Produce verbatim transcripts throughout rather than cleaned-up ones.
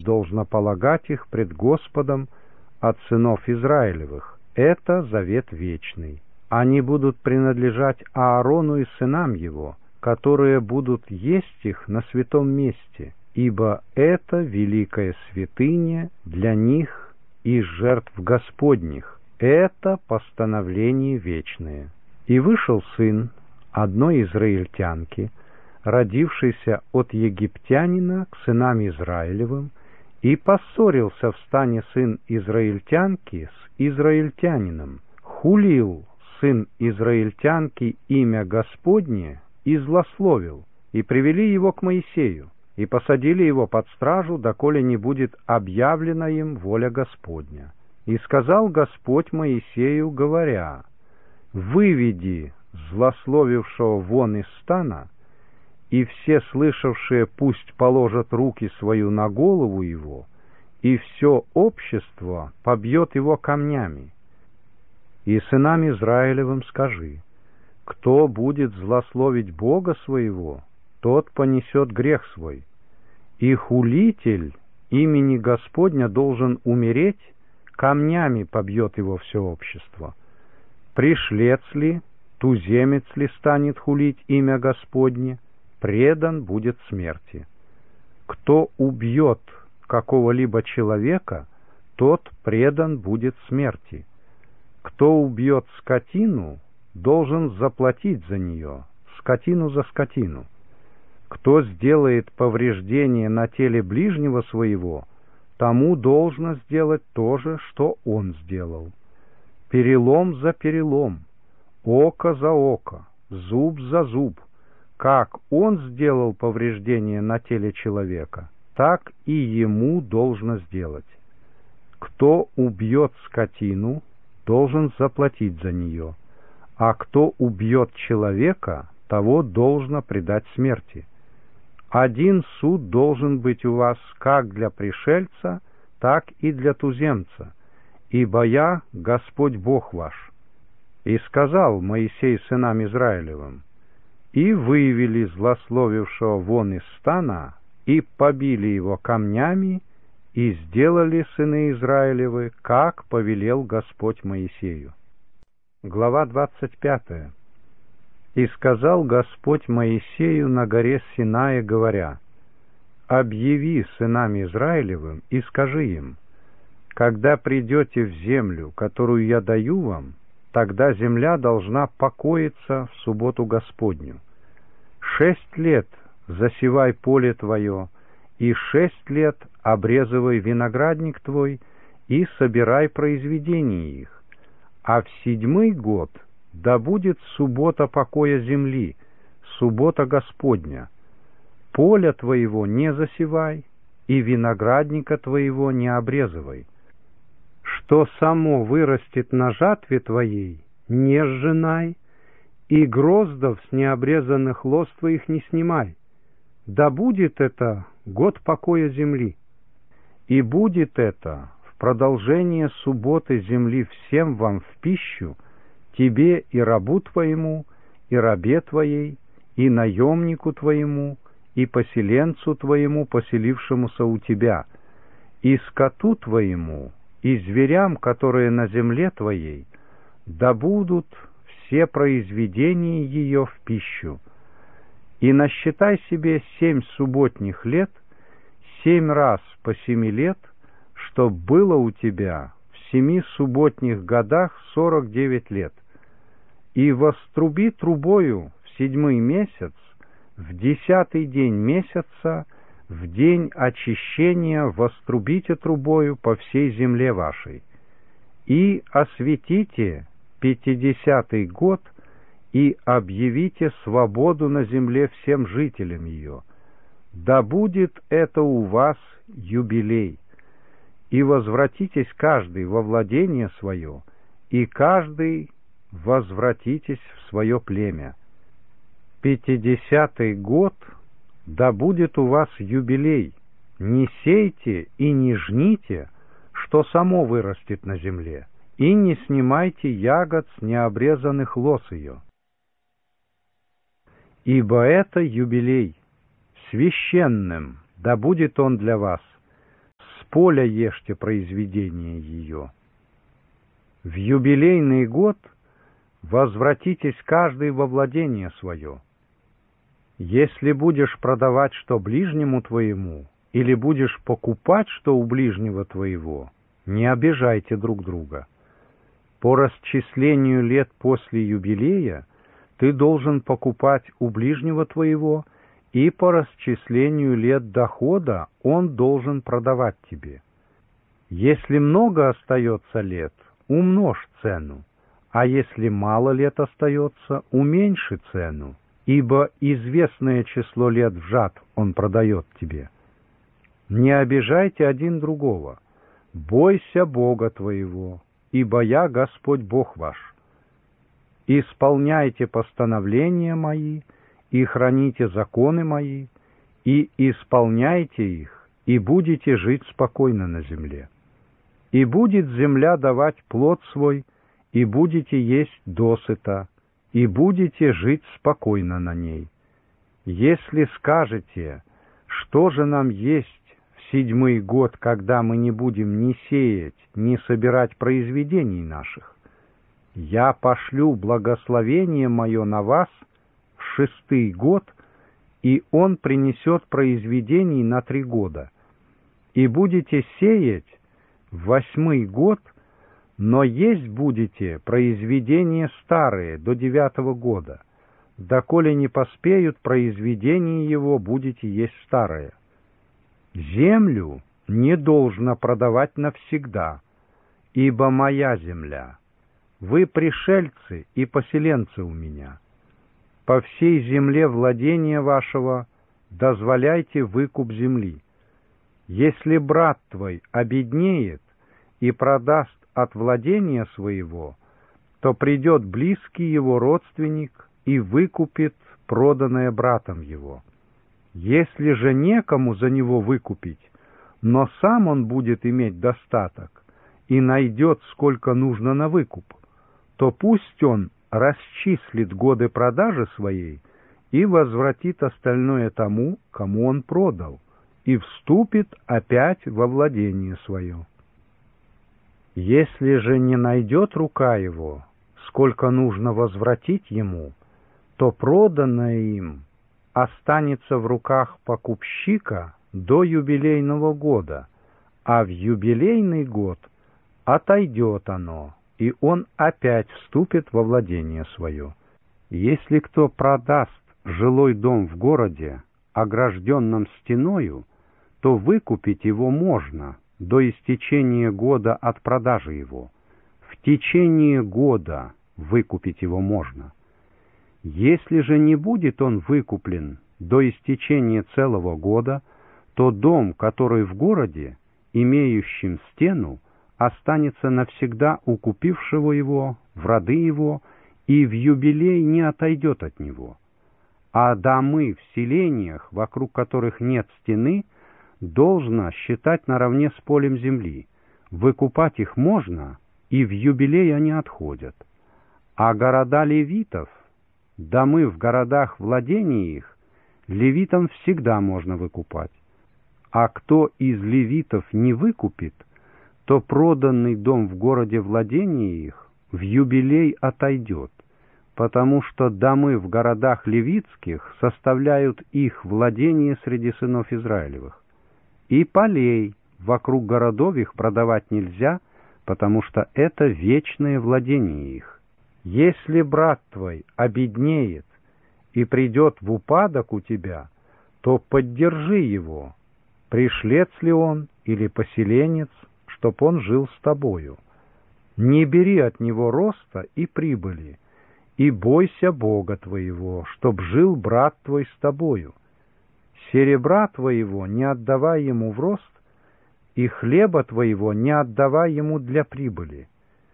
должно полагать их пред Господом от сынов Израилевых. Это завет вечный. Они будут принадлежать Аарону и сынам его, которые будут есть их на святом месте, ибо это великая святыня для них из жертв Господних. Это постановление вечное. И вышел сын одной израильтянки, родившийся от египтянина, к сынам Израилевым, и поссорился в стане сын израильтянки с израильтянином. Хулил сын израильтянки имя Господне и злословил, и привели его к Моисею, и посадили его под стражу, доколе не будет объявлена им воля Господня. И сказал Господь Моисею, говоря: «Выведи злословившего вон из стана, и все слышавшие пусть положат руки свою на голову его, и все общество побьет его камнями. И сынам Израилевым скажи: кто будет злословить Бога своего, тот понесет грех свой, и хулитель имени Господня должен умереть, камнями побьет его все общество. Пришлец ли, туземец ли станет хулить имя Господне, предан будет смерти. Кто убьет какого-либо человека, тот предан будет смерти. Кто убьет скотину, должен заплатить за нее, скотину за скотину. Кто сделает повреждение на теле ближнего своего, тому должно сделать то же, что он сделал. Перелом за перелом, око за око, зуб за зуб. Как он сделал повреждение на теле человека, так и ему должно сделать. Кто убьет скотину, должен заплатить за нее, а кто убьет человека, того должно предать смерти. Один суд должен быть у вас как для пришельца, так и для туземца, ибо я Господь Бог ваш». И сказал Моисей сынам Израилевым: «И вывели злословившего вон из стана, и побили его камнями, и сделали сыны Израилевы, как повелел Господь Моисею». Глава двадцать пятая. «И сказал Господь Моисею на горе Синае, говоря: объяви сынам Израилевым и скажи им: когда придете в землю, которую я даю вам, тогда земля должна покоиться в субботу Господню. Шесть лет засевай поле твое, и шесть лет обрезывай виноградник твой, и собирай произведения их. А в седьмой год да будет суббота покоя земли, суббота Господня. Поля твоего не засевай, и виноградника твоего не обрезывай. Что само вырастет на жатве твоей, не сжинай, и гроздов с необрезанных лоз твоих не снимай. Да будет это год покоя земли. И будет это в продолжение субботы земли всем вам в пищу, тебе и рабу твоему, и рабе твоей, и наемнику твоему, и поселенцу твоему, поселившемуся у тебя, и скоту твоему, и зверям, которые на земле твоей, да будут все произведения ее в пищу. И насчитай себе семь субботних лет, семь раз по семи лет, чтоб было у тебя в семи субботних годах сорок девять лет. И воструби трубою в седьмой месяц, в десятый день месяца, в день очищения вострубите трубою по всей земле вашей. И осветите пятидесятый год, и объявите свободу на земле всем жителям ее. Да будет это у вас юбилей. И возвратитесь каждый во владение свое, и каждый возвратитесь в свое племя. Пятидесятый год да будет у вас юбилей. Не сейте и не жните, что само вырастет на земле, и не снимайте ягод с необрезанных лоз ее. Ибо это юбилей, священным да будет он для вас, поля ешьте произведение ее. В юбилейный год возвратитесь каждый во владение свое. Если будешь продавать что ближнему твоему, или будешь покупать что у ближнего твоего, не обижайте друг друга. По расчислению лет после юбилея ты должен покупать у ближнего твоего, и по расчислению лет дохода он должен продавать тебе. Если много остается лет, умножь цену, а если мало лет остается, уменьши цену, ибо известное число лет в жатв он продает тебе. Не обижайте один другого, бойся Бога твоего, ибо я Господь Бог ваш. Исполняйте постановления мои и храните законы мои, и исполняйте их, и будете жить спокойно на земле. И будет земля давать плод свой, и будете есть досыта, и будете жить спокойно на ней. Если скажете, что же нам есть в седьмой год, когда мы не будем ни сеять, ни собирать произведений наших, я пошлю благословение мое на вас в шестый год, и он принесет произведений на три года. И будете сеять в восьмой год, но есть будете произведения старые до девятого года, доколе не поспеют произведения его, будете есть старое. Землю не должно продавать навсегда, ибо моя земля. Вы пришельцы и поселенцы у меня. По всей земле владения вашего дозволяйте выкуп земли. Если брат твой обеднеет и продаст от владения своего, то придет близкий его родственник и выкупит проданное братом его. Если же некому за него выкупить, но сам он будет иметь достаток и найдет, сколько нужно на выкуп, то пусть он расчислит годы продажи своей и возвратит остальное тому, кому он продал, и вступит опять во владение свое. Если же не найдет рука его, сколько нужно возвратить ему, то проданное им останется в руках покупщика до юбилейного года, а в юбилейный год отойдет оно, и он опять вступит во владение свое. Если кто продаст жилой дом в городе, огражденном стеною, то выкупить его можно до истечения года от продажи его. В течение года выкупить его можно. Если же не будет он выкуплен до истечения целого года, то дом, который в городе, имеющим стену, останется навсегда у купившего его, в роды его, и в юбилей не отойдет от него. А домы в селениях, вокруг которых нет стены, должно считать наравне с полем земли. Выкупать их можно, и в юбилей они отходят. А города левитов, домы в городах владения их, левитам всегда можно выкупать. А кто из левитов не выкупит, то проданный дом в городе владения их в юбилей отойдет, потому что домы в городах левитских составляют их владение среди сынов Израилевых. И полей вокруг городов их продавать нельзя, потому что это вечное владение их. Если брат твой обеднеет и придет в упадок у тебя, то поддержи его, пришлец ли он или поселенец, чтоб он жил с тобою. Не бери от него роста и прибыли, и бойся Бога твоего, чтоб жил брат твой с тобою. Серебра твоего не отдавай ему в рост, и хлеба твоего не отдавай ему для прибыли.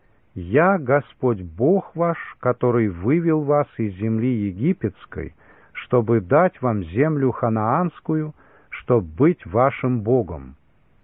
Я, Господь Бог ваш, который вывел вас из земли египетской, чтобы дать вам землю ханаанскую, чтоб быть вашим Богом.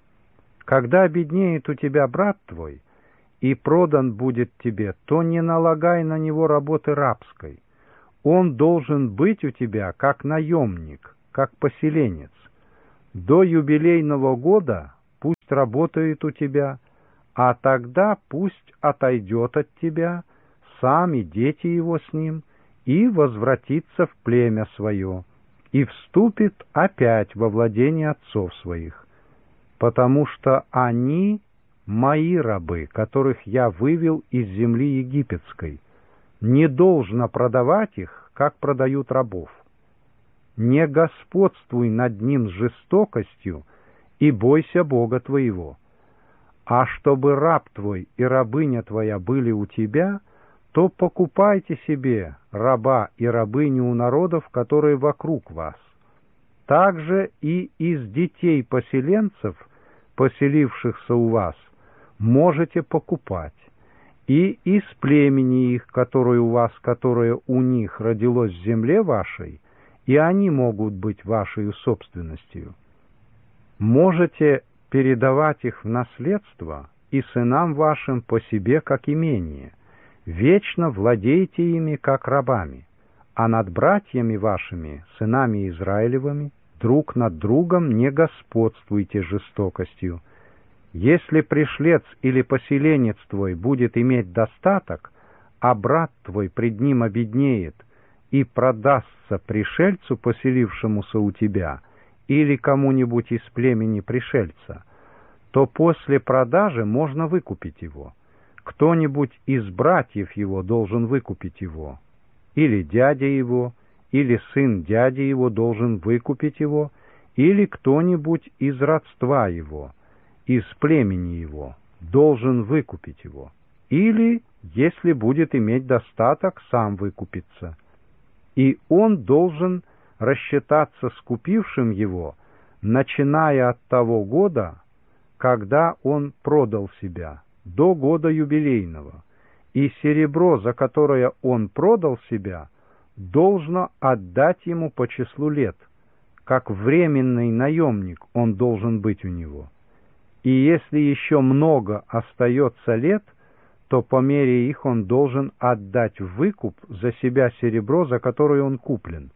Когда обеднеет у тебя брат твой, и продан будет тебе, то не налагай на него работы рабской. Он должен быть у тебя как наемник, как поселенец. До юбилейного года пусть работает у тебя, а тогда пусть отойдет от тебя, сам и дети его с ним, и возвратится в племя свое, и вступит опять во владение отцов своих, потому что они мои рабы, которых я вывел из земли египетской. Не должно продавать их, как продают рабов. Не господствуй над ним с жестокостью и бойся Бога твоего. А чтобы раб твой и рабыня твоя были у тебя, то покупайте себе раба и рабыню у народов, которые вокруг вас. Также и из детей поселенцев, поселившихся у вас, можете покупать, и из племени их, которое у вас, которое у них родилось в земле вашей, и они могут быть вашей собственностью. Можете передавать их в наследство и сынам вашим по себе как имение. Вечно владейте ими как рабами, а над братьями вашими, сынами Израилевыми, друг над другом не господствуйте жестокостью. Если пришлец или поселенец твой будет иметь достаток, а брат твой пред ним обеднеет и продастся пришельцу, поселившемуся у тебя, или кому-нибудь из племени пришельца, то после продажи можно выкупить его. Кто-нибудь из братьев его должен выкупить его, или дядя его, или сын дяди его должен выкупить его, или кто-нибудь из родства его, из племени его, должен выкупить его, или, если будет иметь достаток, сам выкупиться. И он должен рассчитаться с купившим его, начиная от того года, когда он продал себя, до года юбилейного, и серебро, за которое он продал себя, должно отдать ему по числу лет, как временный наемник он должен быть у него. И если еще много остается лет, то по мере их он должен отдать в выкуп за себя серебро, за которое он куплен.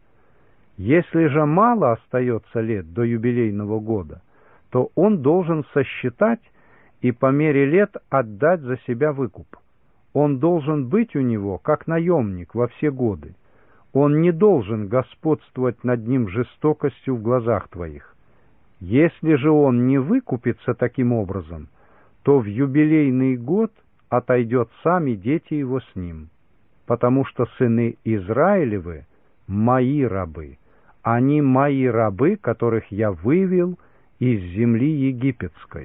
Если же мало остается лет до юбилейного года, то он должен сосчитать и по мере лет отдать за себя выкуп. Он должен быть у него как наемник во все годы. Он не должен господствовать над ним жестокостью в глазах твоих. Если же он не выкупится таким образом, то в юбилейный год отойдет сам и дети его с ним, потому что сыны Израилевы — мои рабы, они мои рабы, которых я вывел из земли египетской.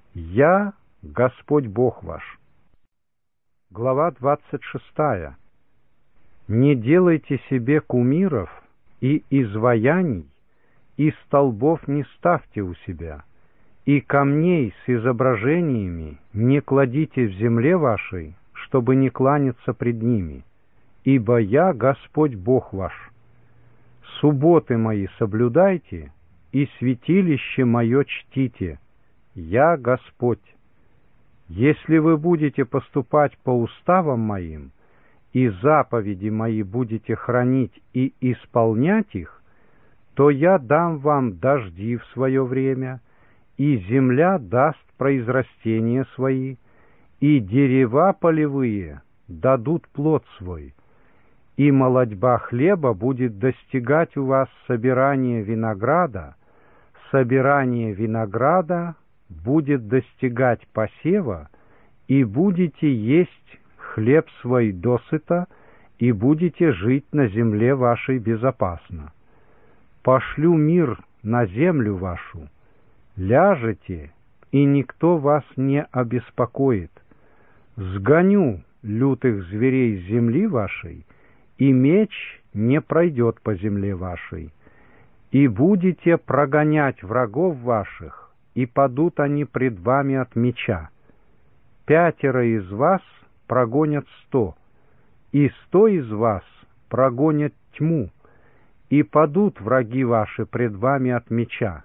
Я — Господь Бог ваш. Глава двадцать шестая. Не делайте себе кумиров и изваяний, и столбов не ставьте у себя, и камней с изображениями не кладите в земле вашей, чтобы не кланяться пред ними, ибо я Господь Бог ваш. Субботы мои соблюдайте, и святилище мое чтите, я Господь. Если вы будете поступать по уставам моим, и заповеди мои будете хранить и исполнять их, то я дам вам дожди в свое время, и земля даст произрастения свои, и дерева полевые дадут плод свой, и молодьба хлеба будет достигать у вас собирания винограда, собирание винограда будет достигать посева, и будете есть хлеб свой досыта, и будете жить на земле вашей безопасно. Пошлю мир на землю вашу, ляжете, и никто вас не обеспокоит. Сгоню лютых зверей с земли вашей, и меч не пройдет по земле вашей. И будете прогонять врагов ваших, и падут они пред вами от меча. Пятеро из вас прогонят сто, и сто из вас прогонят тьму, и падут враги ваши пред вами от меча.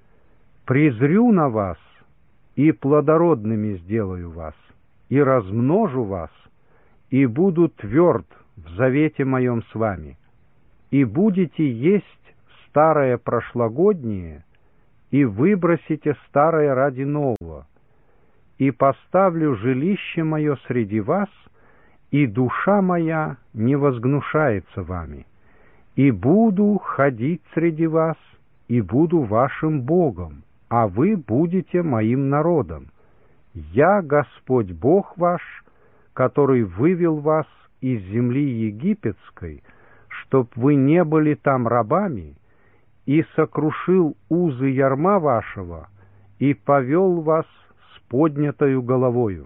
Презрю на вас, и плодородными сделаю вас, и размножу вас, и буду тверд в завете моем с вами, и будете есть старое прошлогоднее, и выбросите старое ради нового, и поставлю жилище мое среди вас, и душа моя не возгнушается вами, и буду ходить среди вас, и буду вашим Богом, а вы будете моим народом. Я Господь Бог ваш, который вывел вас из земли египетской, чтоб вы не были там рабами, и сокрушил узы ярма вашего, и повел вас с поднятою головою.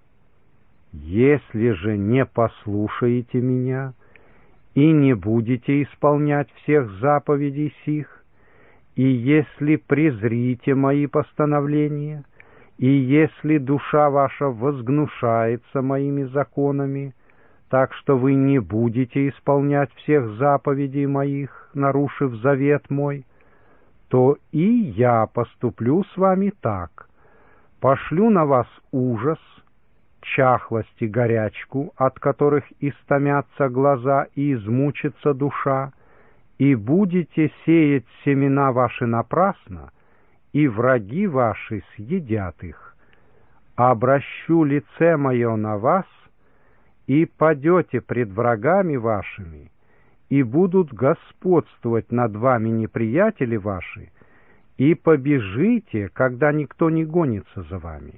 Если же не послушаете меня и не будете исполнять всех заповедей сих, и если презрите мои постановления, и если душа ваша возгнушается моими законами, так что вы не будете исполнять всех заповедей моих, нарушив завет мой, то и я поступлю с вами так: пошлю на вас ужас, чахлость и горячку, от которых истомятся глаза и измучится душа, и будете сеять семена ваши напрасно, и враги ваши съедят их. Обращу лице мое на вас, и падете пред врагами вашими, и будут господствовать над вами неприятели ваши, и побежите, когда никто не гонится за вами.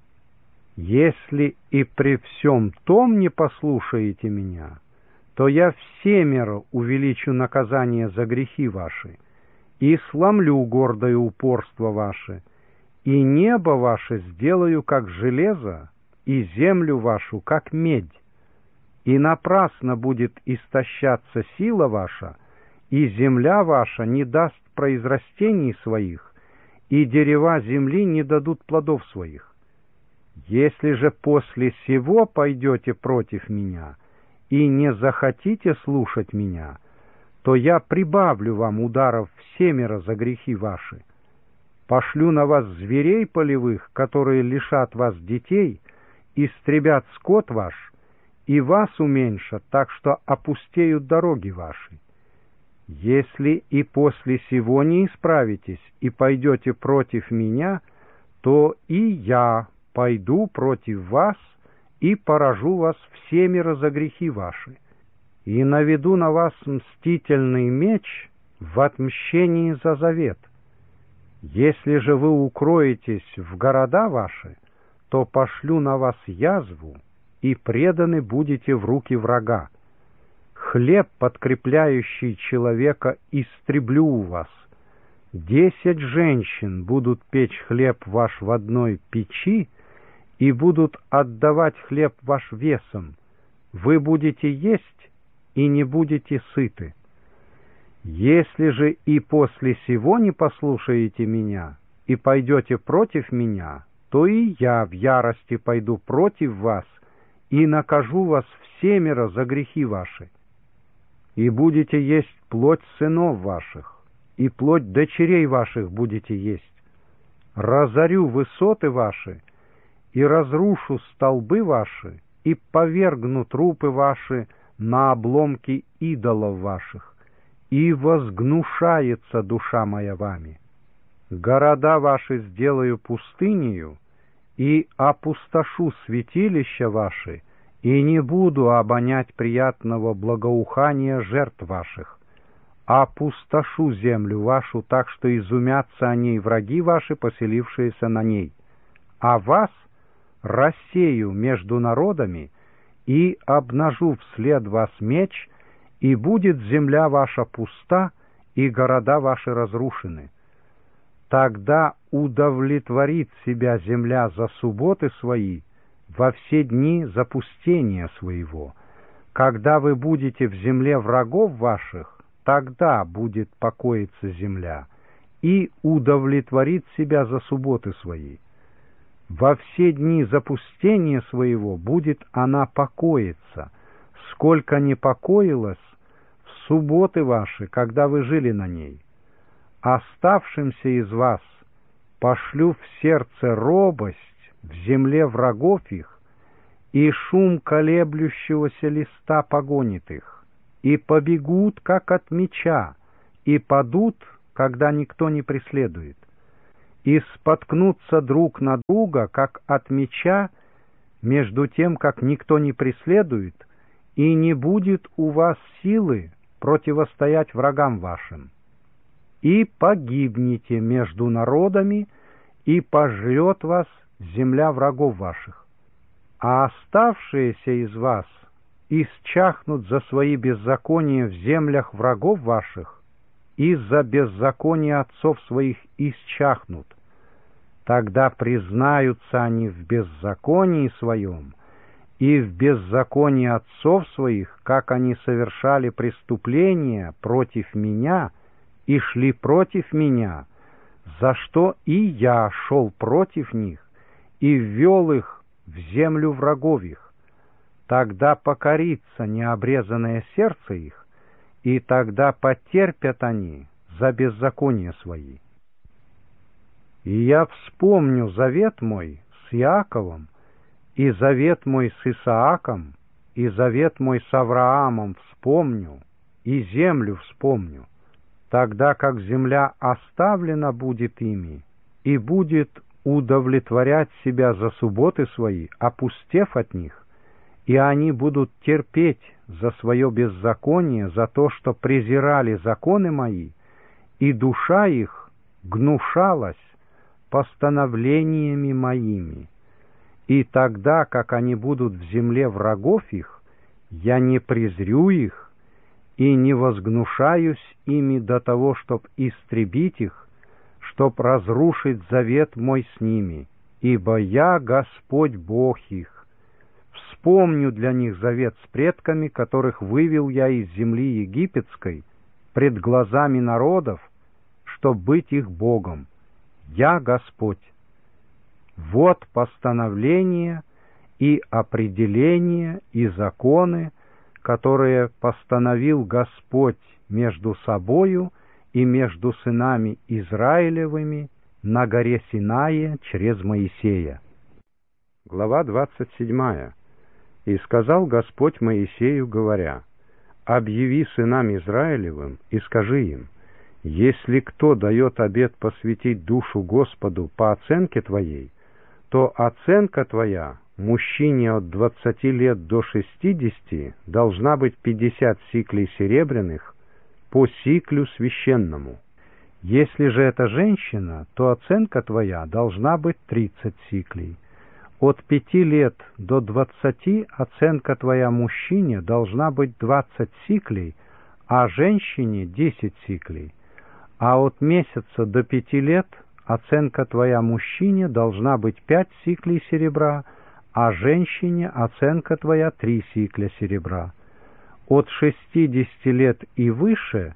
Если и при всем том не послушаете меня, то я всемеро увеличу наказание за грехи ваши, и сломлю гордое упорство ваше, и небо ваше сделаю как железо, и землю вашу как медь. И напрасно будет истощаться сила ваша, и земля ваша не даст произрастений своих, и дерева земли не дадут плодов своих. Если же после сего пойдете против меня и не захотите слушать меня, то я прибавлю вам ударов всемеро за грехи ваши. Пошлю на вас зверей полевых, которые лишат вас детей, истребят скот ваш, и вас уменьшат, так что опустеют дороги ваши. Если и после сего не исправитесь и пойдете против меня, то и я пойду против вас и поражу вас всемеро за грехи ваши, и наведу на вас мстительный меч в отмщении за завет. Если же вы укроетесь в города ваши, то пошлю на вас язву, и преданы будете в руки врага. Хлеб, подкрепляющий человека, истреблю у вас. Десять женщин будут печь хлеб ваш в одной печи, и будут отдавать хлеб ваш весом. Вы будете есть и не будете сыты. Если же и после сего не послушаете меня и пойдете против меня, то и я в ярости пойду против вас и накажу вас всемеро за грехи ваши. И будете есть плоть сынов ваших, и плоть дочерей ваших будете есть. Разорю высоты ваши, и разрушу столбы ваши, и повергну трупы ваши на обломки идолов ваших, и возгнушается душа моя вами. Города ваши сделаю пустынею, и опустошу святилища ваши, и не буду обонять приятного благоухания жертв ваших. Опустошу землю вашу так, что изумятся о ней враги ваши, поселившиеся на ней. А вас рассею между народами и обнажу вслед вас меч, и будет земля ваша пуста, и города ваши разрушены. Тогда удовлетворит себя земля за субботы свои во все дни запустения своего. Когда вы будете в земле врагов ваших, тогда будет покоиться земля, и удовлетворит себя за субботы свои. Во все дни запустения своего будет она покоиться, сколько не покоилась в субботы ваши, когда вы жили на ней. Оставшимся из вас пошлю в сердце робость в земле врагов их, и шум колеблющегося листа погонит их, и побегут, как от меча, и падут, когда никто не преследует. и споткнутся друг на друга, как от меча, между тем, как никто не преследует, и не будет у вас силы противостоять врагам вашим. И погибнете между народами, и пожрет вас земля врагов ваших. А оставшиеся из вас исчахнут за свои беззакония в землях врагов ваших, и за беззаконие отцов своих исчахнут. Тогда признаются они в беззаконии своем и в беззаконии отцов своих, как они совершали преступления против меня и шли против меня, за что и я шел против них и ввел их в землю врагов их. Тогда покорится необрезанное сердце их, и тогда потерпят они за беззакония свои. И я вспомню завет мой с Иаковом, и завет мой с Исааком, и завет мой с Авраамом вспомню, и землю вспомню, тогда как земля оставлена будет ими, и будет удовлетворять себя за субботы свои, опустев от них, и они будут терпеть за свое беззаконие, за то, что презирали законы мои, и душа их гнушалась постановлениями моими. И тогда, как они будут в земле врагов их, я не презрю их и не возгнушаюсь ими до того, чтоб истребить их, чтоб разрушить завет мой с ними, ибо я Господь Бог их. Вспомню для них завет с предками, которых вывел я из земли египетской, пред глазами народов, чтоб быть их Богом. Я Господь. Вот постановления и определения и законы, которые постановил Господь между собою и между сынами Израилевыми на горе Синае через Моисея. Глава двадцать седьмая. «И сказал Господь Моисею, говоря: объяви сынам Израилевым и скажи им: если кто дает обет посвятить душу Господу по оценке твоей, то оценка твоя мужчине от двадцати лет до шестидесяти должна быть пятьдесят сиклей серебряных по сиклю священному. Если же это женщина, то оценка твоя должна быть тридцать сиклей. От пяти лет до двадцати оценка твоя мужчине должна быть двадцать сиклей, а женщине десять сиклей. А от месяца до пяти лет оценка твоя мужчине должна быть пять сиклей серебра, а женщине оценка твоя три сикля серебра. От шестидесяти лет и выше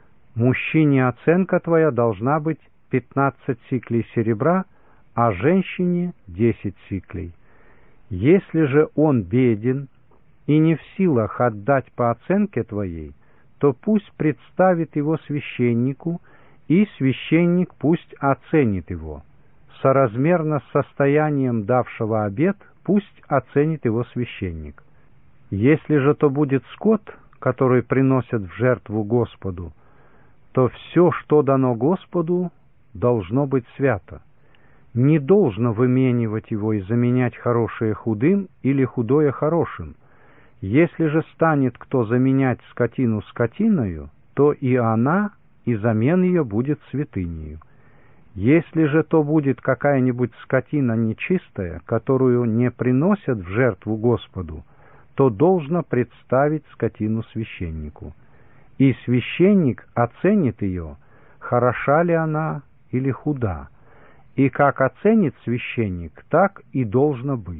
мужчине оценка твоя должна быть пятнадцать сиклей серебра, а женщине десять сиклей. Если же он беден и не в силах отдать по оценке твоей, то пусть представит его священнику, и священник пусть оценит его. Соразмерно с состоянием давшего обет пусть оценит его священник. Если же то будет скот, который приносят в жертву Господу, то все, что дано Господу, должно быть свято. Не должно выменивать его и заменять хорошее худым или худое хорошим. Если же станет кто заменять скотину скотиною, то и она, и замен ее будет святынею. Если же то будет какая-нибудь скотина нечистая, которую не приносят в жертву Господу, то должно представить скотину священнику. И священник оценит ее, хороша ли она или худа. И как оценит священник, так и должно быть.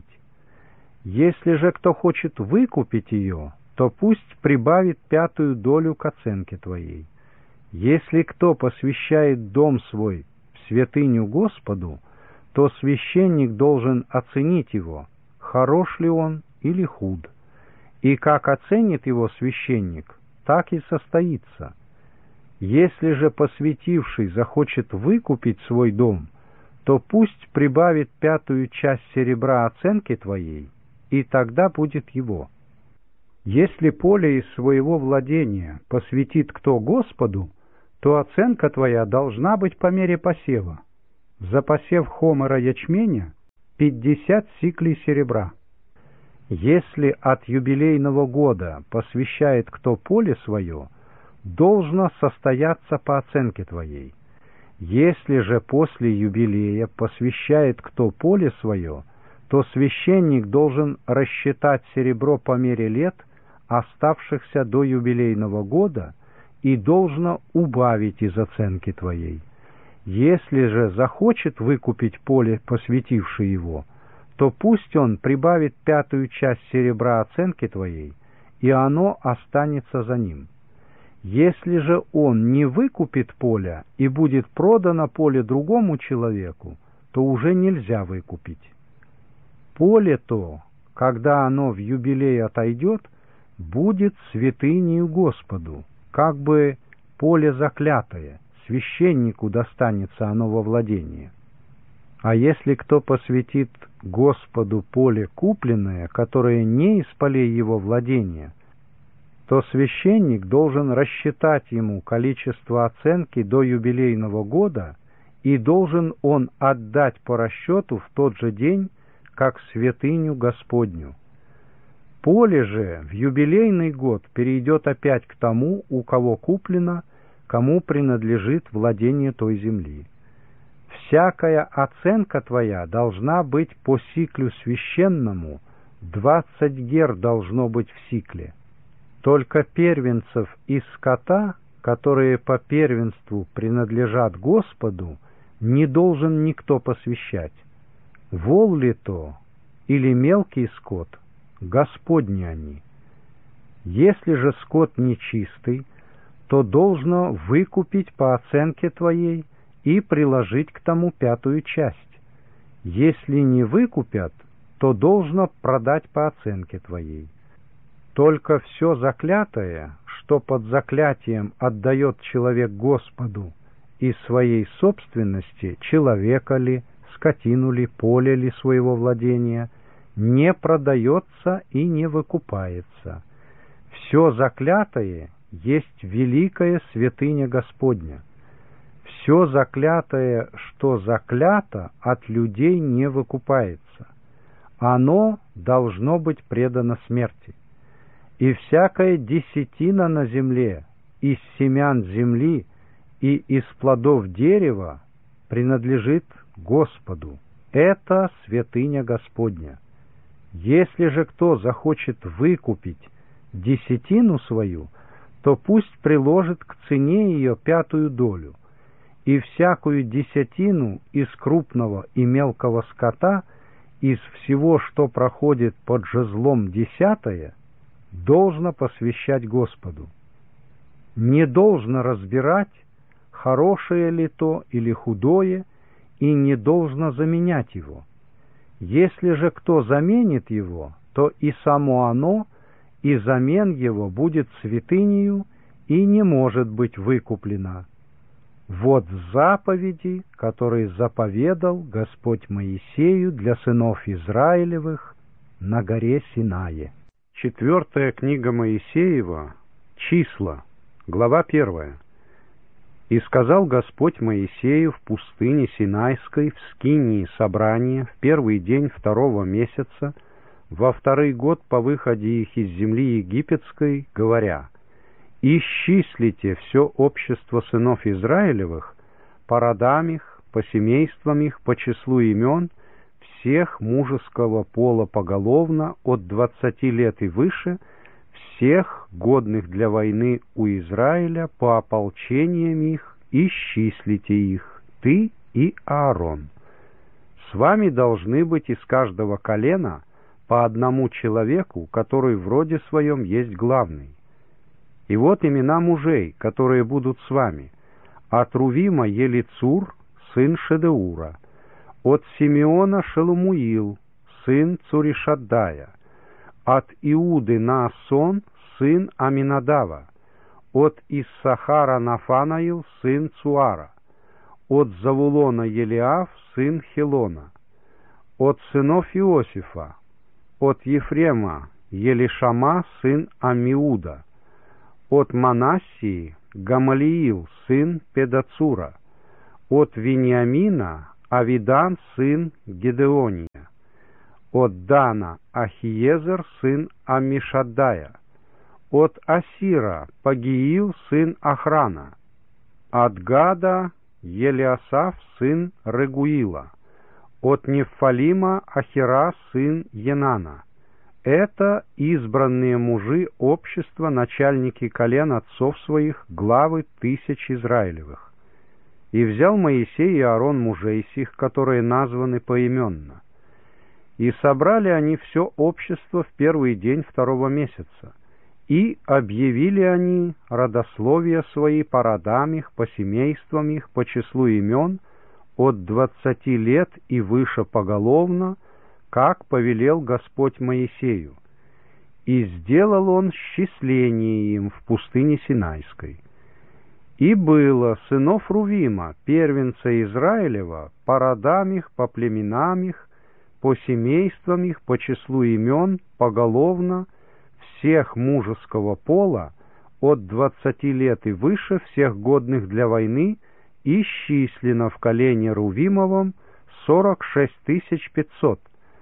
Если же кто хочет выкупить ее, то пусть прибавит пятую долю к оценке твоей. Если кто посвящает дом свой в святыню Господу, то священник должен оценить его, хорош ли он или худ. И как оценит его священник, так и состоится. Если же посвятивший захочет выкупить свой дом, то пусть прибавит пятую часть серебра оценки твоей, и тогда будет его. Если поле из своего владения посвятит кто Господу, то оценка твоя должна быть по мере посева. за посев хомера ячменя пятьдесят сиклей серебра. Если от юбилейного года посвящает кто поле свое, должно состояться по оценке твоей. Если же после юбилея посвящает кто поле свое, то священник должен рассчитать серебро по мере лет, оставшихся до юбилейного года, и должно убавить из оценки твоей. Если же захочет выкупить поле, посвятивший его, то пусть он прибавит пятую часть серебра оценки твоей, и оно останется за ним. Если же он не выкупит поле и будет продано поле другому человеку, то уже нельзя выкупить. Поле то, когда оно в юбилей отойдет, будет святынею Господу, как бы поле заклятое, священнику достанется оно во владение. А если кто посвятит Господу поле купленное, которое не из полей его владения, то священник должен рассчитать ему количество оценки до юбилейного года, и должен он отдать по расчету в тот же день, как святыню Господню. Поле же в юбилейный год перейдет опять к тому, у кого куплено, кому принадлежит владение той земли. Всякая оценка твоя должна быть по сиклю священному, двадцать гер должно быть в сикле. Только первенцев из скота, которые по первенству принадлежат Господу, не должен никто посвящать. Вол ли то или мелкий скот, Господни они. Если же скот нечистый, то должно выкупить по оценке твоей и приложить к тому пятую часть. Если не выкупят, то должно продать по оценке твоей. Только все заклятое, что под заклятием отдает человек Господу из своей собственности, человека ли, скотину ли, поле ли своего владения, не продается и не выкупается. Все заклятое есть великая святыня Господня. Все заклятое, что заклято, от людей не выкупается. Оно должно быть предано смерти. И всякая десятина на земле, из семян земли и из плодов дерева принадлежит Господу. Это святыня Господня. Если же кто захочет выкупить десятину свою, то пусть приложит к цене ее пятую долю, и всякую десятину из крупного и мелкого скота, из всего, что проходит под жезлом десятое, должно посвящать Господу. Не должно разбирать, хорошее ли то или худое, и не должно заменять его. Если же кто заменит его, то и само оно, и замен его будет святынею и не может быть выкуплено. Вот заповеди, которые заповедал Господь Моисею для сынов Израилевых на горе Синае. Четвертая книга Моисеева, Числа, глава первая. «И сказал Господь Моисею в пустыне Синайской, в скинии собрания, в первый день второго месяца, во второй год по выходе их из земли египетской, говоря: исчислите все общество сынов Израилевых, по родам их, по семействам их, по числу имен, всех мужеского пола поголовно, от двадцати лет и выше, всех годных для войны у Израиля, по ополчениям их, исчислите их, ты и Аарон. С вами должны быть из каждого колена по одному человеку, который в роде своем есть главный. И вот имена мужей, которые будут с вами: от Рувима Елицур, сын Шедеура; от Симеона Шелумуил, сын Цуришаддая; от Иуды Наасон, сын Аминадава; от Иссахара Нафанаил, сын Цуара; от Завулона Елиав, сын Хелона; от сынов Иосифа, от Ефрема Елишама, сын Амиуда; от Манассии Гамалиил, сын Педацура; от Вениамина Авидан сын Гедеония. От Дана Ахиезер сын Аммишаддая. От Асира Пагиил сын Охрана. От Гада Елиасаф сын Регуила. От Нефалима Ахира сын Енана. Это избранные мужи общества, начальники колен отцов своих, главы тысяч Израилевых. И взял Моисей и Аарон мужей сих, которые названы поименно. И собрали они все общество в первый день второго месяца. И объявили они родословия свои по родам их, по семействам их, по числу имен, от двадцати лет и выше поголовно, как повелел Господь Моисею. И сделал он счисление им в пустыне Синайской. И было сынов Рувима, первенца Израилева, по родам их, по племенам их, по семействам их, по числу имен, поголовно, всех мужеского пола, от двадцати лет и выше, всех годных для войны, исчислено в колене Рувимовом сорок шесть тысяч пятьсот.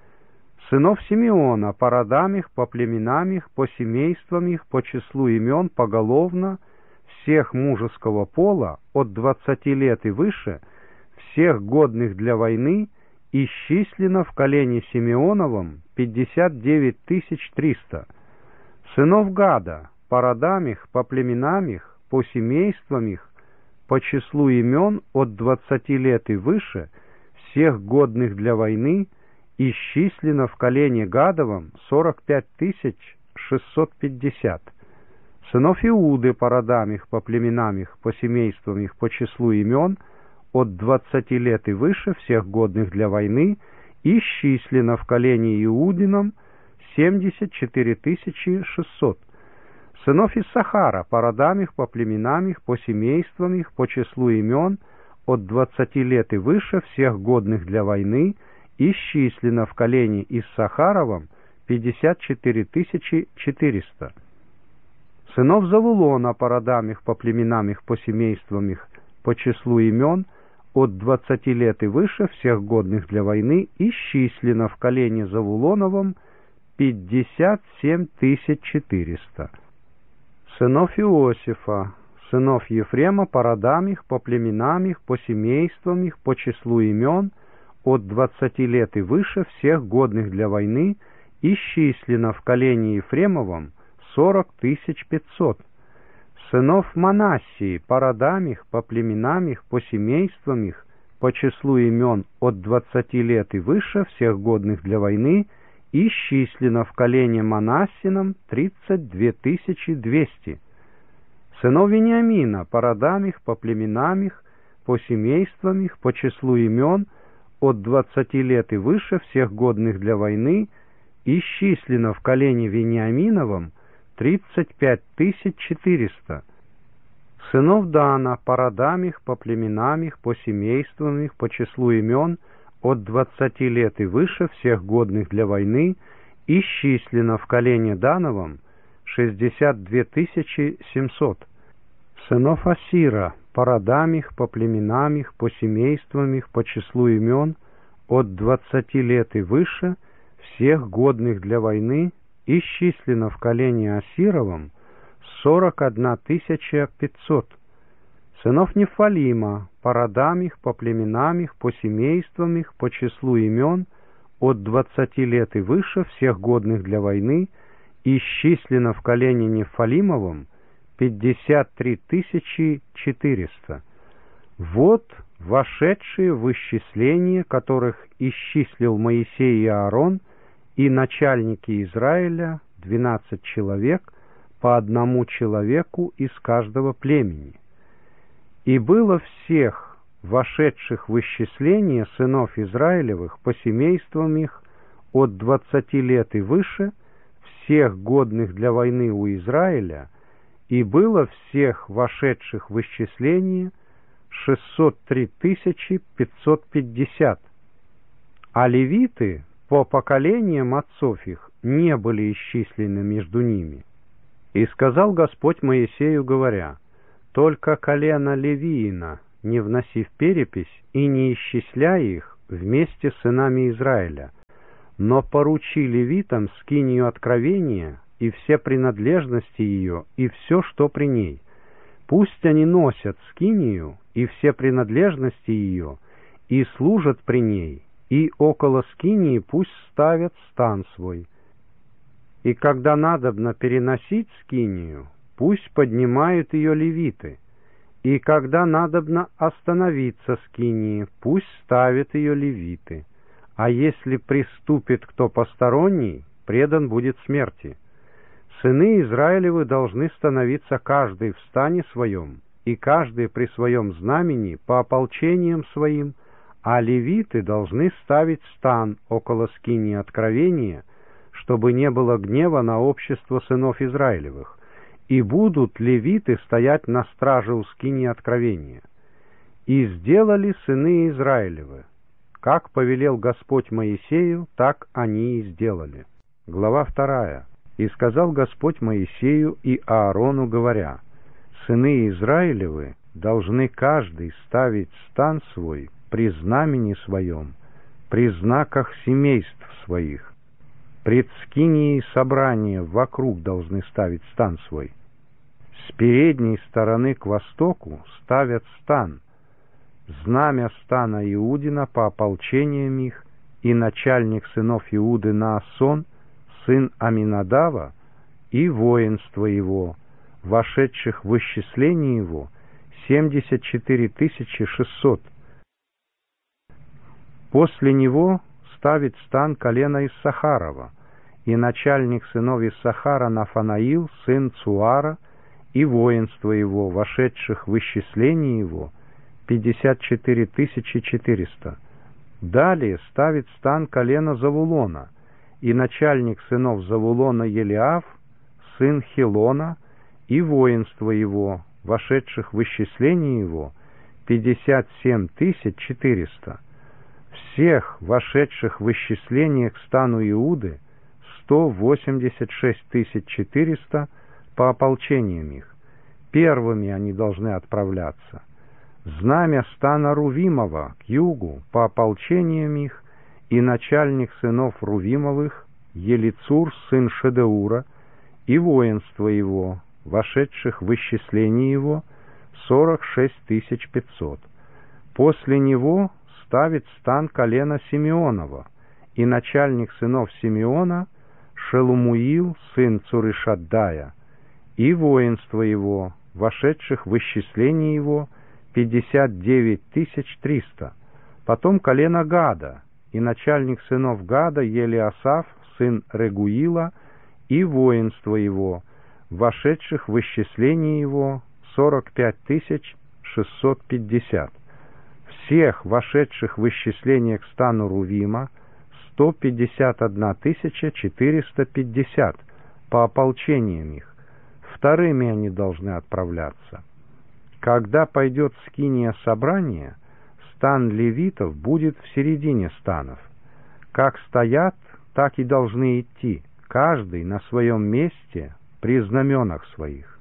Сынов Симеона, по родам их, по племенам их, по семействам их, по числу имен, поголовно, всех мужеского пола, от двадцати лет и выше, всех годных для войны, исчислено в колене Симеоновом пятьдесят девять тысяч триста. Сынов Гада, по родам их, по племенам их, по семействам их, по числу имен, от двадцати лет и выше, всех годных для войны, исчислено в колене Гадовом сорок пять тысяч шестьсот пятьдесят. Сынов Иуды, по родам их, по племенам их, по семействам их, по числу имен, от двадцати лет и выше, всех годных для войны, исчислено в колене Иудином семьдесят четыре тысячи шестьсот. Сынов Иссахара, по родам их, по племенам их, по семействам их, по числу имен, от двадцати лет и выше, всех годных для войны, исчислено в колене Иссахаровом пятьдесят четыре тысячи четыреста. Сынов Завулона, по родам их, по племенам их, по семействам их, по числу имен, от двадцати лет и выше, всех годных для войны, исчислено в колене Завулоновом пятьдесят семь тысяч четыреста. Сынов Иосифа, сынов Ефрема, по родам их, по племенам их, по семействам их, по числу имен, от двадцати лет и выше, всех годных для войны, исчислено в колене Ефремовом сорок тысяч пятьсот. Сынов Манассии, по родам их, по племенам их, по семействам их, по числу имен, от двадцати лет и выше, всех годных для войны, исчислено в колене Манассином тридцать две тысячи двести. Сынов Вениамина, по родам их, по племенам их, по семействам их, по числу имен, от двадцати лет и выше, всех годных для войны, исчислено в колене Вениаминовом тридцать пять тысяч четыреста. Сынов Дана, по родам их, по племенам их, по семействам их, по числу имен, от двадцати лет и выше, всех годных для войны, исчислено в колене Дановом шестьдесят две тысячи семьсот. Сынов Асира, по родам их, по племенам их, по семействам их, по числу имен, от двадцати лет и выше, всех годных для войны, исчислено в колене Асировом сорок одна тысяча пятьсот. Сынов Нефалима, по родам их, по племенам их, по семействам их, по числу имен, от двадцати лет и выше, всех годных для войны, исчислено в колене Нефалимовом пятьдесят три тысячи четыреста. Вот вошедшие в исчисление, которых исчислил Моисей и Аарон, и начальники Израиля, двенадцать человек, по одному человеку из каждого племени. И было всех вошедших в исчисление сынов Израилевых по семействам их от двадцати лет и выше, всех годных для войны у Израиля, и было всех вошедших в исчисление шестьсот три тысячи пятьсот пятьдесят. А левиты по поколениям отцов их не были исчислены между ними. И сказал Господь Моисею, говоря: «Только колено Левиина не вноси в перепись и не исчисляй их вместе с сынами Израиля, но поручи левитам скинию откровения и все принадлежности ее, и все, что при ней. Пусть они носят скинию и все принадлежности ее, и служат при ней, и около скинии пусть ставят стан свой. И когда надобно переносить скинию, пусть поднимают ее левиты, и когда надобно остановиться скинии, пусть ставят ее левиты. А если приступит кто посторонний, предан будет смерти. Сыны Израилевы должны становиться каждый в стане своем, и каждый при своем знамени по ополчениям своим, а левиты должны ставить стан около скинии откровения, чтобы не было гнева на общество сынов Израилевых, и будут левиты стоять на страже у скинии откровения. И сделали сыны Израилевы, как повелел Господь Моисею, так они и сделали. Глава вторая. «И сказал Господь Моисею и Аарону, говоря: сыны Израилевы должны каждый ставить стан свой при знамени своем, при знаках семейств своих. Пред скинией собрания вокруг должны ставить стан свой. С передней стороны к востоку ставят стан, знамя стана Иудина по ополчениям их, и начальник сынов Иуды Наасон, сын Аминадава, и воинство его, вошедших в исчисление его, семьдесят четыре тысячи шестьсот. После него ставит стан колена Иссахарова, и начальник сынов Иссахара Нафанаил, сын Цуара, и воинство его, вошедших в исчисление его, пятьдесят четыре тысячи четыреста. Далее ставит стан колена Завулона, и начальник сынов Завулона Елиав, сын Хилона, и воинство его, вошедших в исчисление его, пятьдесят семь тысяч четыреста. Всех вошедших в исчисление к стану Иуды сто восемьдесят шесть тысяч четыреста по ополчениям их. Первыми они должны отправляться. Знамя стана Рувимова к югу по ополчениям их, и начальник сынов Рувимовых Елицур, сын Шедеура, и воинство его, вошедших в исчисление его, сорок шесть тысяч пятьсот. После него ставит стан колена Симеонова, и начальник сынов Симеона Шелумуил, сын Цуришаддая, и воинство его, вошедших в исчисление его, пятьдесят девять тысяч триста. Потом колено Гада, и начальник сынов Гада Елиасаф, сын Регуила, и воинство его, вошедших в исчисление его, сорок пять тысяч шестьсот пятьдесят. Всех вошедших в исчисление к стану Рувима сто пятьдесят одна тысяча четыреста пятьдесят по ополчениям их. Вторыми они должны отправляться. Когда пойдет скиния собрания, стан левитов будет в середине станов. Как стоят, так и должны идти, каждый на своем месте при знаменах своих.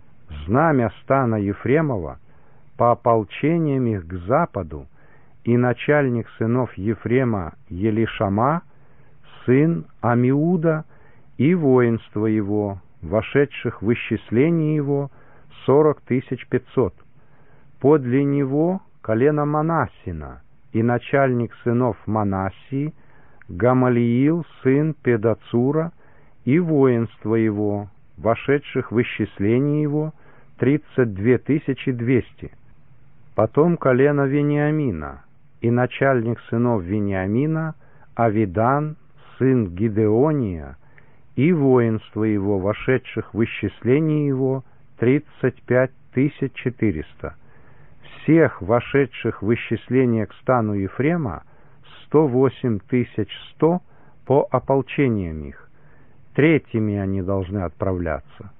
Знамя стана Ефремова по ополчениям их к западу, и начальник сынов Ефрема Елишама, сын Амиуда, и воинство его, вошедших в исчисление его, сорок тысяч пятьсот. Подле него колено Манассина, и начальник сынов Манассии Гамалиил, сын Педацура, и воинство его, вошедших в исчисление его, тридцать две тысячи двести. Потом колено Вениамина, и начальник сынов Вениамина Авидан, сын Гидеония, и воинство его, вошедших в исчисление его, тридцать пять тысяч четыреста. Всех вошедших в исчисление к стану Ефрема сто восемь тысяч сто по ополчениям их. Третьими они должны отправляться.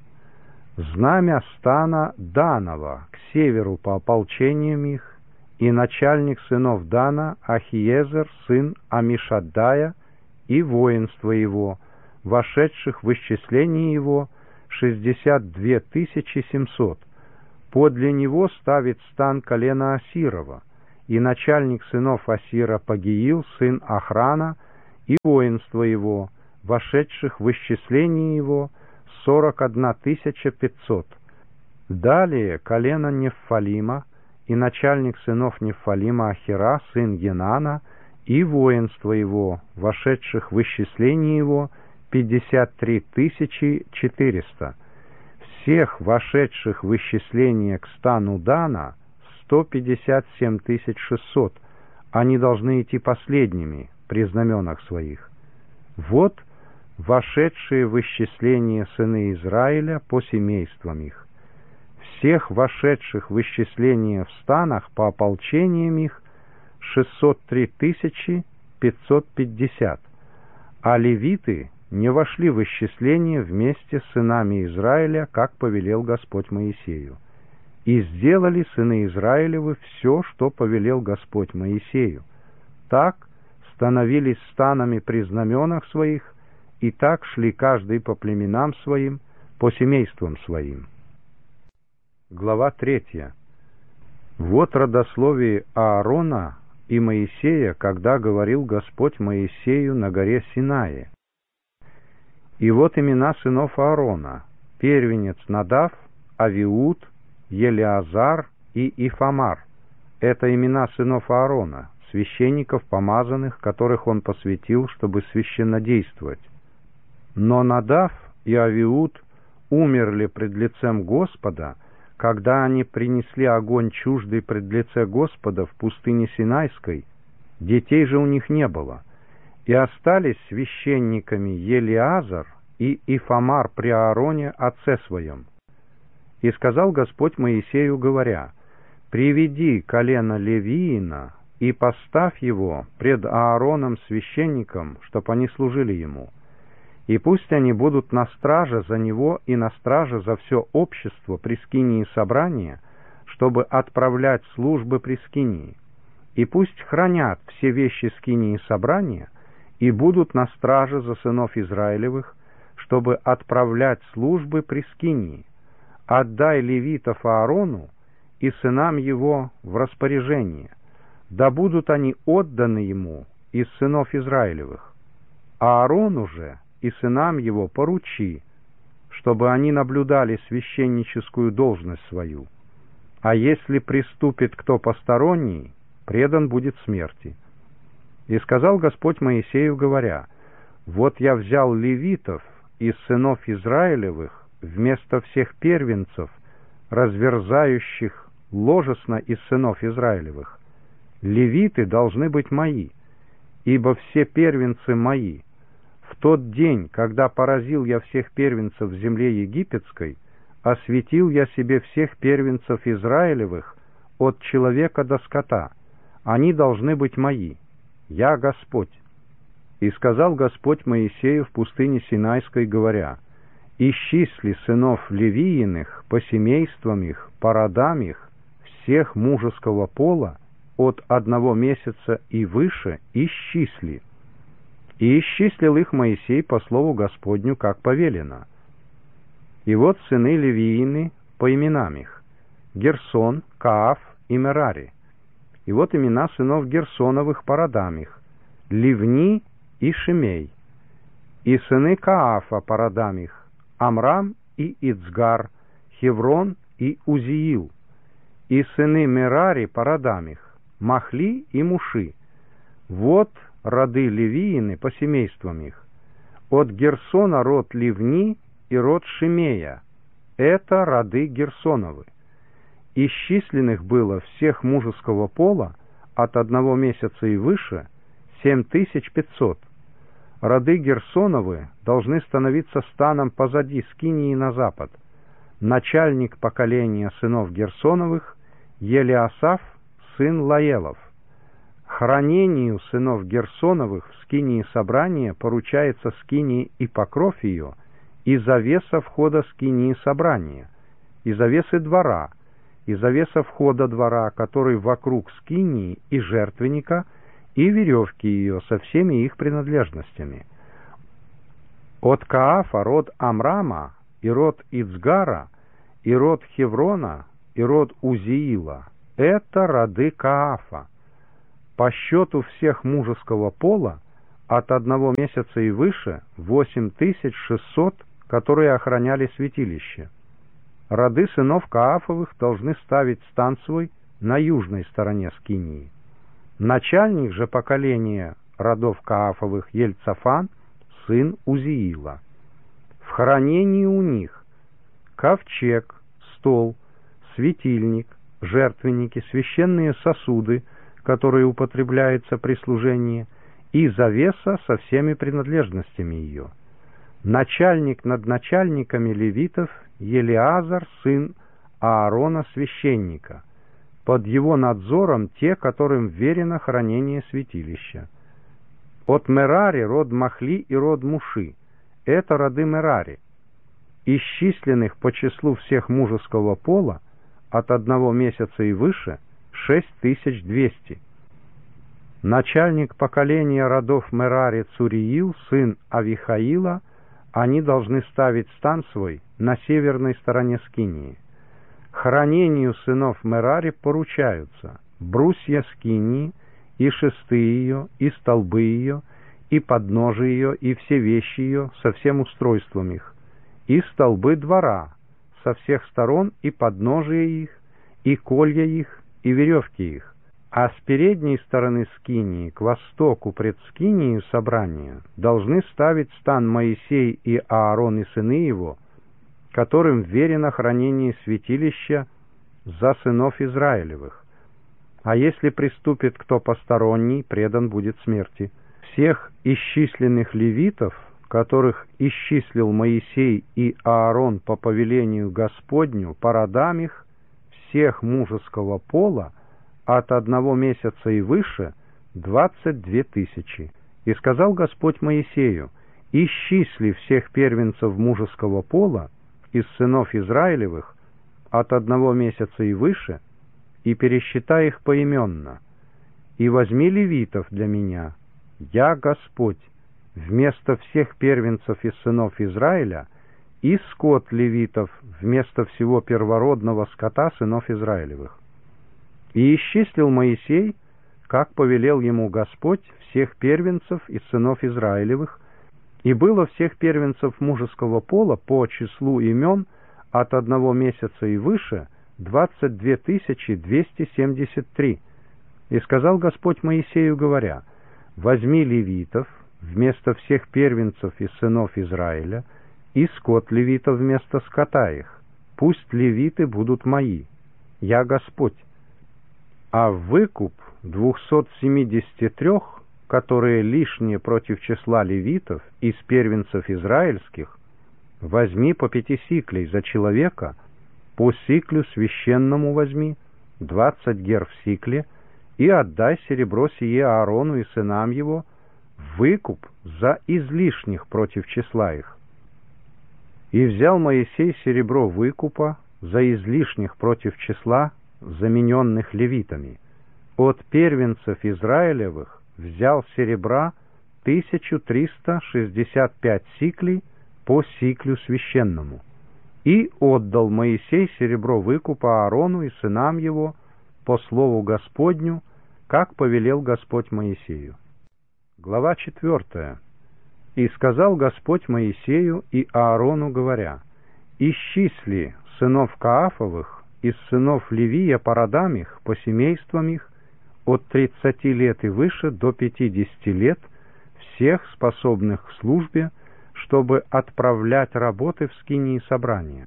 Знамя стана Данова к северу по ополчениям их, и начальник сынов Дана Ахиезер, сын Амишаддая, и воинство его, вошедших в исчисление его, шестьдесят две тысячи семьсот. Подле него ставит стан колена Асирова, и начальник сынов Асира Пагиил, сын Охрана, и воинство его, вошедших в исчисление его, сорок одна тысяча пятьсот. Далее колено Неффалима, и начальник сынов Неффалима Ахира, сын Енана, и воинство его, вошедших в исчисление его, пятьдесят три тысячи четыреста. Всех вошедших в исчисление к стану Дана сто пятьдесят семь тысяч шестьсот. Они должны идти последними при знаменах своих. Вот вошедшие в исчисление сыны Израиля по семействам их. Всех вошедших в исчисление в станах по ополчениям их шестьсот три тысячи пятьсот пятьдесят, а левиты не вошли в исчисление вместе с сынами Израиля, как повелел Господь Моисею. И сделали сыны Израилевы все, что повелел Господь Моисею. Так становились станами при знаменах своих, и так шли каждый по племенам своим, по семействам своим. Глава третья. Вот родословие Аарона и Моисея, когда говорил Господь Моисею на горе Синае. И вот имена сынов Аарона: первенец Надав, Авиуд, Елеазар и Ифамар. Это имена сынов Аарона, священников помазанных, которых он посвятил, чтобы священнодействовать. Но Надав и Авиуд умерли пред лицем Господа, когда они принесли огонь чуждый пред лице Господа в пустыне Синайской. Детей же у них не было. И остались священниками Елеазар и Ифамар при Аароне отце своем. И сказал Господь Моисею, говоря: «Приведи колено Левиина и поставь его пред Аароном священником, чтоб они служили ему. И пусть они будут на страже за него и на страже за все общество при скинии собрания, чтобы отправлять службы при скинии. И пусть хранят все вещи скинии собрания и будут на страже за сынов Израилевых, чтобы отправлять службы при скинии. Отдай левитов Аарону и сынам его в распоряжение, да будут они отданы ему из сынов Израилевых. Аарону же и сынам его поручи, чтобы они наблюдали священническую должность свою. А если приступит кто посторонний, предан будет смерти». И сказал Господь Моисею, говоря: «Вот я взял левитов из сынов Израилевых вместо всех первенцев, разверзающих ложесно из сынов Израилевых. Левиты должны быть мои, ибо все первенцы мои. В тот день, когда поразил я всех первенцев в земле египетской, осветил я себе всех первенцев Израилевых от человека до скота. Они должны быть мои. Я Господь». И сказал Господь Моисею в пустыне Синайской, говоря: «Исчисли сынов Левииных по семействам их, по родам их, всех мужеского пола, от одного месяца и выше, исчисли». И исчислил их Моисей по слову Господню, как повелено. И вот сыны Левиины по именам их: Герсон, Кааф и Мерари. И вот имена сынов Герсоновых по родам их: Ливни и Шимей. И сыны Каафа по родам их: Амрам и Ицгар, Хеврон и Узиил. И сыны Мерари по родам их: Махли и Муши. Вот роды Левиины по семействам их: от Герсона род Ливни и род Шимея. Это роды Герсоновы. Исчисленных было всех мужеского пола от одного месяца и выше семь тысяч пятьсот. Роды Герсоновы должны становиться станом позади скинии на запад. Начальник поколения сынов Герсоновых — Елиасаф, сын Лаелов. Хранению сынов Герсоновых в скинии собрания поручается скинии и покров ее, и завеса входа скинии собрания, и завесы двора, и завеса входа двора, который вокруг скинии и жертвенника, и веревки ее со всеми их принадлежностями. От Каафа род Амрама, и род Ицгара, и род Хеврона, и род Узиила — это роды Каафа. По счету всех мужеского пола от одного месяца и выше восемь тысяч шестьсот, которые охраняли святилище. Роды сынов Каафовых должны ставить стан свой на южной стороне скинии. Начальник же поколения родов Каафовых Ельцафан, сын Узиила. В хранении у них ковчег, стол, светильник, жертвенники, священные сосуды, которые употребляются при служении, и завеса со всеми принадлежностями ее. Начальник над начальниками левитов Елиазар, сын Аарона, священника. Под его надзором те, которым верено хранение святилища. От Мерари род Махли и род Муши. Это роды Мерари. Исчисленных по числу всех мужеского пола от одного месяца и выше шесть тысяч двести. Начальник поколения родов Мерари Цуриил, сын Авихаила, они должны ставить стан свой на северной стороне скинии. Хранению сынов Мерари поручаются брусья скинии, и шесты ее, и столбы ее, и подножие ее, и все вещи ее со всем устройством их, и столбы двора со всех сторон, и подножие их, и колья их, и веревки их. А с передней стороны скинии к востоку пред скинией собрания должны ставить стан Моисей и Аарон и сыны его, которым верено хранение святилища за сынов Израилевых. А если приступит кто посторонний, предан будет смерти. Всех исчисленных левитов, которых исчислил Моисей и Аарон по повелению Господню, по родам их, всех мужеского пола, от одного месяца и выше, двадцать две тысячи. И сказал Господь Моисею: исчисли всех первенцев мужеского пола из сынов Израилевых от одного месяца и выше, и пересчитай их поименно, и возьми левитов для меня, я Господь, вместо всех первенцев из сынов Израиля, и скот левитов вместо всего первородного скота сынов Израилевых. И исчислил Моисей, как повелел ему Господь, всех первенцев из сынов Израилевых, и было всех первенцев мужеского пола по числу имен от одного месяца и выше двадцать две тысячи двести семьдесят три. И сказал Господь Моисею, говоря: возьми левитов вместо всех первенцев из сынов Израиля, и скот левитов вместо скота их. Пусть левиты будут мои, я Господь. А выкуп двухсот семидесяти трех, которые лишние против числа левитов из первенцев израильских, возьми по пяти сиклей за человека, по сиклю священному возьми, двадцать гер в сикле, и отдай серебро сие Аарону и сынам его, выкуп за излишних против числа их. И взял Моисей серебро выкупа за излишних против числа, замененных левитами. От первенцев Израилевых взял серебра тысячу триста шестьдесят пять сиклей по сиклю священному. И отдал Моисей серебро выкупа Аарону и сынам его по слову Господню, как повелел Господь Моисею. Глава четвертая. И сказал Господь Моисею и Аарону, говоря: исчисли сынов Каафовых из сынов Левия по родам их, по семействам их, от тридцати лет и выше до пятидесяти лет, всех способных к службе, чтобы отправлять работы в скинии собрания.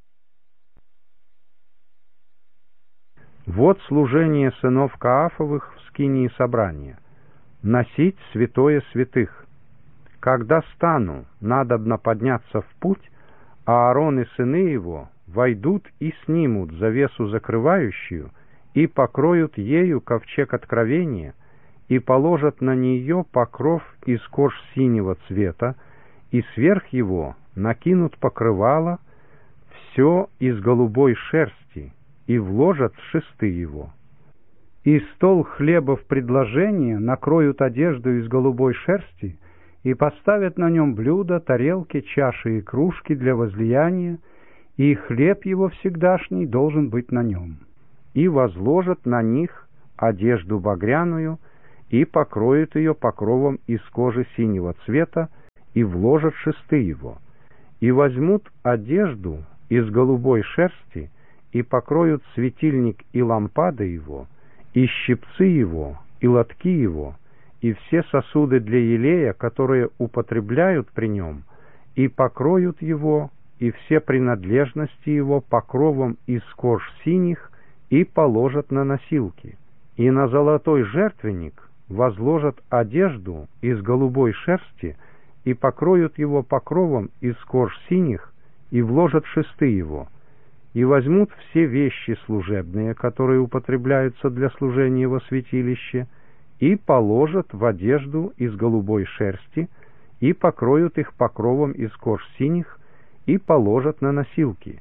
Вот служение сынов Каафовых в скинии собрания: носить святое святых. Когда стану, надобно подняться в путь, а Аарон и сыны его войдут и снимут завесу закрывающую, и покроют ею ковчег откровения, и положат на нее покров из кож синего цвета, и сверх его накинут покрывало, все из голубой шерсти, и вложат в шесты его. И стол хлеба в предложение накроют одежду из голубой шерсти, и поставят на нем блюда, тарелки, чаши и кружки для возлияния, и хлеб его всегдашний должен быть на нем. и возложат на них одежду багряную, и покроют ее покровом из кожи синего цвета, и вложат шесты его, и возьмут одежду из голубой шерсти, и покроют светильник и лампады его, и щипцы его, и лотки его, и все сосуды для елея, которые употребляют при нем, и покроют его, и все принадлежности его покровом из кож синих, и положат на носилки. И на золотой жертвенник возложат одежду из голубой шерсти, и покроют его покровом из кож синих, и вложат шесты его, и возьмут все вещи служебные, которые употребляются для служения во святилище, и положат в одежду из голубой шерсти, и покроют их покровом из кож синих, и положат на носилки,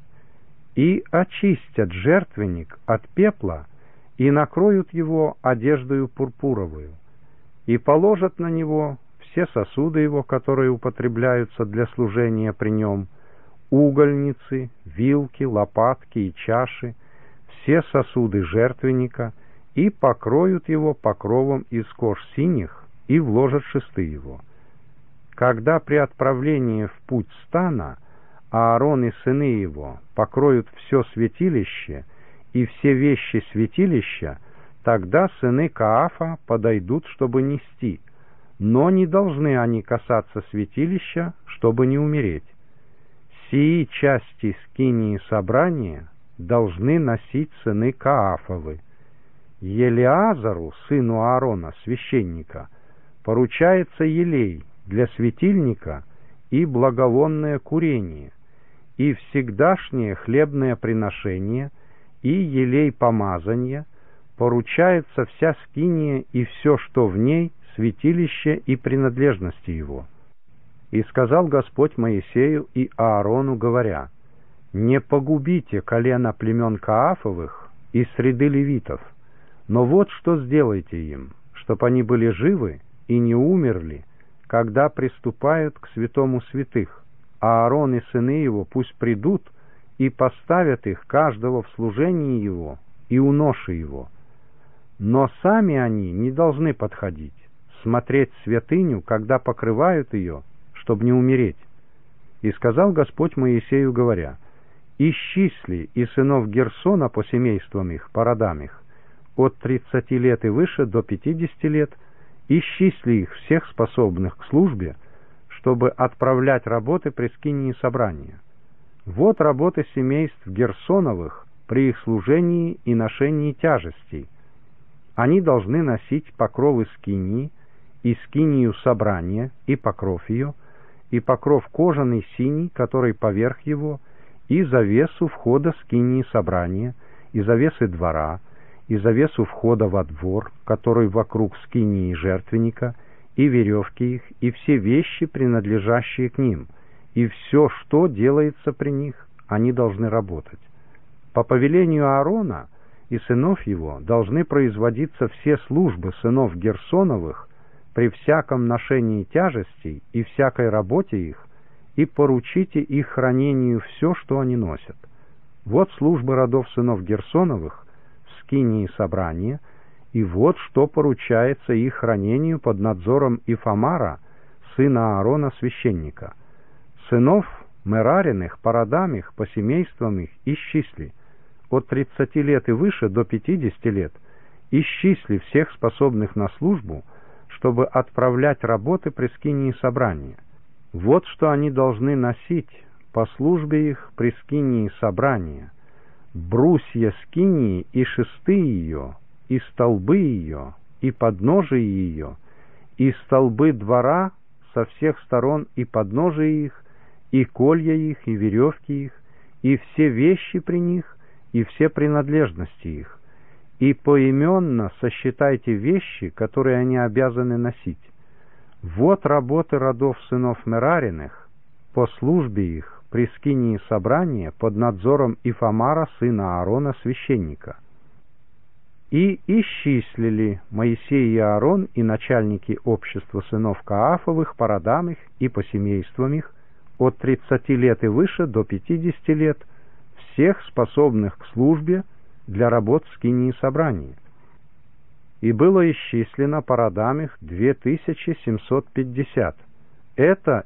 и очистят жертвенник от пепла, и накроют его одеждою пурпуровую, и положат на него все сосуды его, которые употребляются для служения при нем, угольницы, вилки, лопатки и чаши, все сосуды жертвенника, и покроют его покровом из кож синих, и вложат шесты его. Когда при отправлении в путь стана Аарон и сыны его покроют все святилище и все вещи святилища, тогда сыны Каафа подойдут, чтобы нести, но не должны они касаться святилища, чтобы не умереть. Сии части скинии собрания должны носить сыны Каафовы. Елеазару, сыну Аарона, священника, поручается елей для светильника и благовонное курение, и всегдашнее хлебное приношение, и елей помазания, поручается вся скиния и все, что в ней, святилище и принадлежности его. И сказал Господь Моисею и Аарону, говоря: «Не погубите колено племен Каафовых из среды левитов, но вот что сделайте им, чтоб они были живы и не умерли, когда приступают к святому святых. Аарон и сыны его пусть придут и поставят их каждого в служении его и у ноши его. Но сами они не должны подходить, смотреть святыню, когда покрывают ее, чтобы не умереть». И сказал Господь Моисею, говоря: «Исчисли и сынов Герсона по семействам их, по родам их, от тридцати лет и выше до пятидесяти лет, исчисли их всех способных к службе, чтобы отправлять работы при скинии собрания. Вот работы семейств Герсоновых при их служении и ношении тяжестей. Они должны носить покровы скинии, и скинию собрания, и покров ее, и покров кожаный синий, который поверх его, и завесу входа скинии собрания, и завесы двора, и завесу входа во двор, который вокруг скинии жертвенника, и веревки их, и все вещи, принадлежащие к ним, и все, что делается при них, они должны работать. По повелению Аарона и сынов его должны производиться все службы сынов Герсоновых при всяком ношении тяжестей и всякой работе их, и поручите их хранению все, что они носят. Вот службы родов сынов Герсоновых в скинии собрания, и вот что поручается их хранению под надзором Ифамара, сына Аарона, священника. Сынов Мерариных по родам их, по семействам их исчисли, от тридцати лет и выше до пятидесяти лет, исчисли всех способных на службу, чтобы отправлять работы при скинии собрания. Вот что они должны носить по службе их при скинии собрания: брусья скинии и шесты ее, и столбы ее, и подножия ее, и столбы двора со всех сторон, и подножия их, и колья их, и веревки их, и все вещи при них, и все принадлежности их. И поименно сосчитайте вещи, которые они обязаны носить. Вот работы родов сынов Мерариных по службе их при скинии собрания под надзором Ифамара, сына Аарона, священника. И исчислили Моисей и Аарон и начальники общества сынов Каафовых по родам их и по семействам их, от тридцати лет и выше до пятидесяти лет, всех способных к службе для работ скинии собрания. И было исчислено по родам их две тысячи семьсот пятьдесят. Это